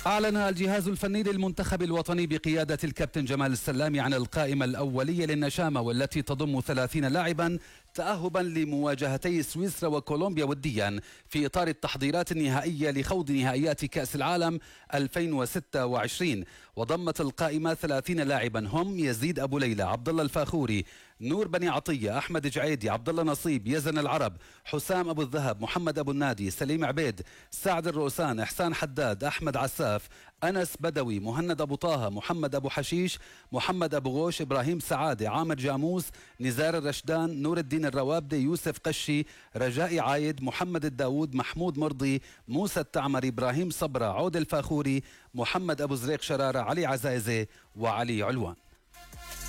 أعلن الجهاز الفني للمنتخب الوطني بقيادة الكابتن جمال السلامي عن القائمة الأولية للنشامة، والتي تضم 30 لاعبا تأهبا لمواجهتي سويسرا وكولومبيا وديا في إطار التحضيرات النهائية لخوض نهائيات كأس العالم 2026. وضمت القائمة 30 لاعبا هم يزيد أبو ليلى، عبد الله الفاخوري، نور بني عطية، أحمد جعيدي، عبد الله نصيب، يزن العرب، حسام أبو الذهب، محمد أبو النادي، سليم عبيد، سعد الروسان، إحسان حداد، أحمد عساف، أنس بدوي، مهند أبو طه، محمد أبو حشيش، محمد أبو غوش، إبراهيم سعادة، عامر جاموس، نزار الرشدان، نور الدين الروابدي، يوسف قشي، رجاء عايد، محمد الداود، محمود مرضي، موسى التعمري، إبراهيم صبرة، عود الفاخوري، محمد أبو زريق شرارة، علي عزايزة وعلي علوان.